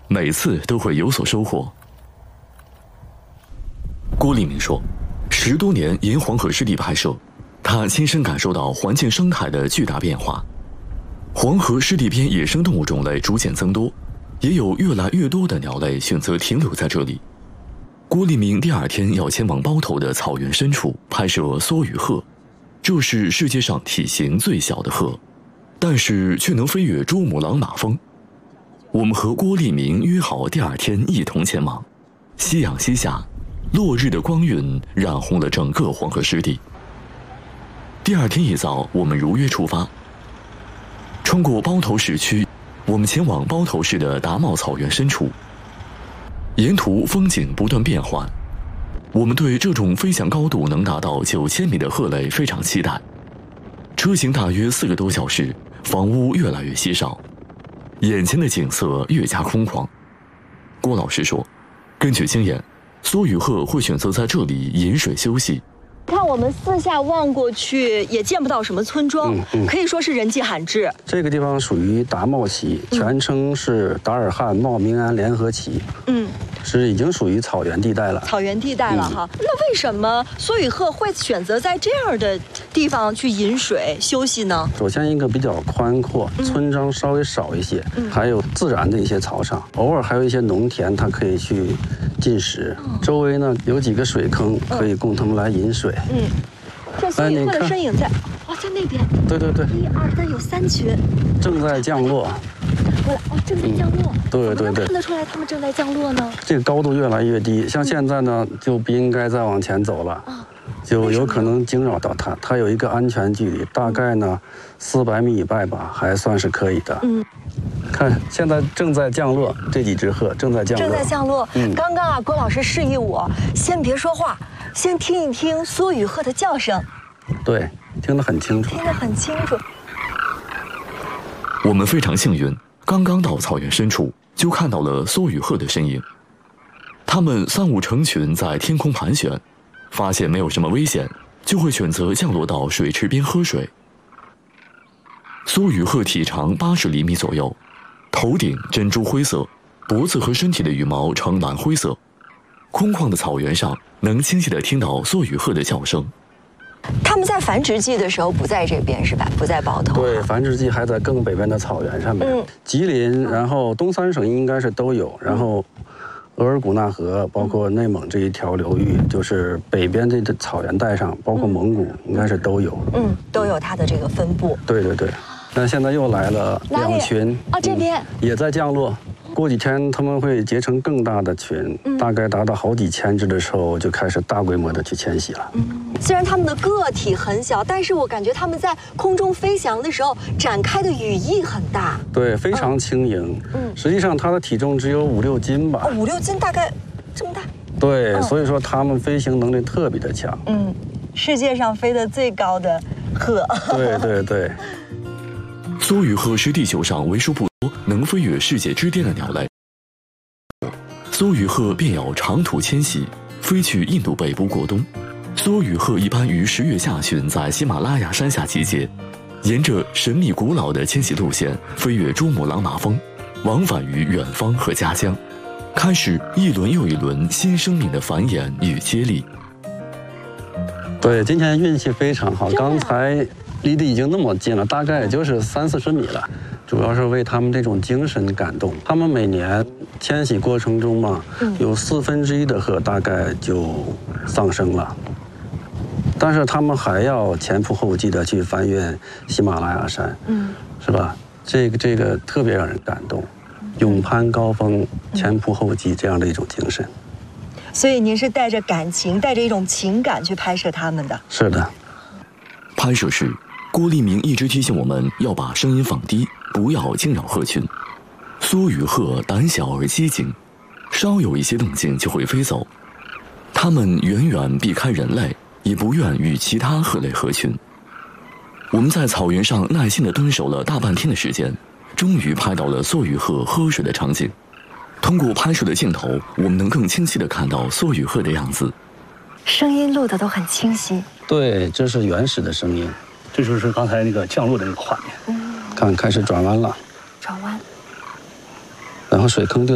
每次都会有所收获。郭立明说，10多年沿黄河湿地拍摄，他亲身感受到环境生态的巨大变化。黄河湿地边野生动物种类逐渐增多，也有越来越多的鸟类选择停留在这里。郭立明第2天要前往包头的草原深处拍摄梭羽鹤，这是世界上体型最小的鹤，但是却能飞越珠穆朗玛峰。我们和郭立明约好第2天一同前往。夕阳西下，落日的光晕染红了整个黄河湿地。第2天一早，我们如约出发，穿过包头市区，我们前往包头市的达茂草原深处。沿途风景不断变换，我们对这种飞翔高度能达到9000米的鹤类非常期待。车行大约4个多小时，房屋越来越稀少，眼前的景色越加空旷。郭老师说，根据经验，梭羽鹤会选择在这里饮水休息。 看我们四下望过去，也见不到什么村庄，可以说是人迹罕至。 这个地方属于达茂旗，全称是达尔汉茂明安联合旗。是已经属于草原地带了。草原地带了哈。那为什么梭羽鹤会选择在这样的地方去饮水休息呢？ 首先一个比较宽阔，村庄稍微少一些，还有自然的一些草场，偶尔还有一些农田，它可以去进食。周围呢有几个水坑，可以供他们来饮水。 这梭羽鹤的身影在，在那边。对对对。1、2、3，有3群。 正在降落。 正在降落。 对对对。 看得出来他们正在降落呢。 这个高度越来越低，像现在呢就不应该再往前走了，就有可能惊扰到它。它有一个安全距离，大概呢400米以外吧，还算是可以的。看现在正在降落，这几只鹤正在降落。 正在降落。刚刚郭老师示意我先别说话，先听一听梭羽鹤的叫声。 对，听得很清楚。 听得很清楚。 我们非常幸运，刚刚到草原深处，就看到了梭羽鹤的身影。它们3、5成群在天空盘旋，发现没有什么危险，就会选择降落到水池边喝水。梭羽鹤体长80厘米左右，头顶珍珠灰色，脖子和身体的羽毛呈蓝灰色。空旷的草原上，能清晰地听到梭羽鹤的叫声。 他们在繁殖季的时候不在这边是吧？不在包头。 对，繁殖季还在更北边的草原上面。吉林，然后东3省应该是都有，然后额尔古纳河，包括内蒙这一条流域，就是北边这草原带上，包括蒙古，应该是都有。 都有它的这个分布。 对对对。那现在又来了2群这边也在降落。过几天他们会结成更大的群，大概达到好几千只的时候，就开始大规模的去迁徙了。 虽然它们的个体很小，但是我感觉它们在空中飞翔的时候展开的羽翼很大。 对，非常轻盈。实际上它的体重只有5、6斤吧。 5、6斤，大概这么大。 对，所以说它们飞行能力特别的强。 世界上飞得最高的鹤。 对对对。 梭羽鹤是地球上为数不多能飞越世界之巅的鸟类。梭羽鹤便要长途迁徙，飞去印度北部过冬。梭羽鹤一般于10月下旬在喜马拉雅山下集结，沿着神秘古老的迁徙路线飞越珠穆朗玛峰，往返于远方和家乡，开始一轮又一轮新生命的繁衍与接力。 对，今天运气非常好，刚才离得已经那么近了，大概也就是30、40米了。主要是为他们这种精神感动。他们每年迁徙过程中嘛，有1/4的鹤大概就丧生了，但是他们还要前仆后继的去翻越喜马拉雅山，是吧？这个特别让人感动，勇攀高峰，前仆后继这样的一种精神。 所以您是带着感情，带着一种情感去拍摄他们的。 是的。 拍摄时，郭立明一直提醒我们要把声音放低，不要惊扰鹤群。梭羽鹤胆小而机警，稍有一些动静就会飞走。它们远远避开人类，也不愿与其他鹤类合群。我们在草原上耐心地蹲守了大半天的时间，终于拍到了梭羽鹤喝水的场景。通过拍摄的镜头，我们能更清晰地看到梭羽鹤的样子。 声音录得都很清晰。 对，这是原始的声音。 这就是刚才那个降落的那个画面。 看，开始转弯了。 转弯。 然后水坑就